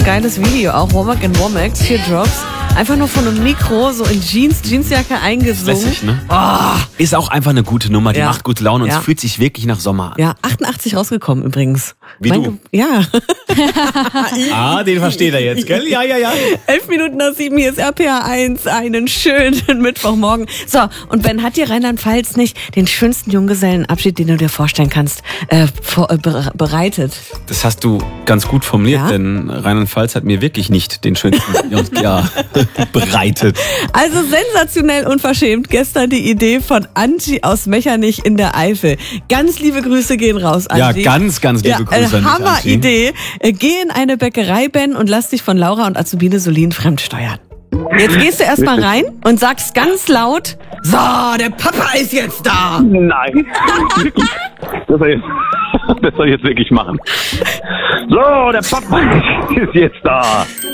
ein geiles Video auch. Womack and Womack, Teardrops. Einfach nur von einem Mikro, so in Jeansjacke eingesungen. Lässig, ne? Oh. Ist auch einfach eine gute Nummer, die Ja. macht gute Laune und Ja. es fühlt sich wirklich nach Sommer an. Ja, 88 rausgekommen übrigens. Wie du. Ja. Den versteht er jetzt, gell? Ja. 11 Minuten nach 7, hier ist RPA 1. Einen schönen Mittwochmorgen. So, und Ben, hat dir Rheinland-Pfalz nicht den schönsten Junggesellenabschied, den du dir vorstellen kannst, bereitet? Das hast du ganz gut formuliert, Ja? denn Rheinland-Pfalz hat mir wirklich nicht den schönsten Jahr bereitet. Also sensationell unverschämt. Gestern die Idee von Angie aus Mechernich in der Eifel. Ganz liebe Grüße gehen raus, Angie. Ja, ganz liebe Grüße an dich, Angie. Hammeridee. Geh in eine Bäckerei, Ben, und lass dich von Laura und Azubine Solin fremdsteuern. Jetzt gehst du erstmal rein und sagst ganz laut, so, der Papa ist jetzt da. Nein. Das soll ich jetzt wirklich machen. So, der Papa ist jetzt da.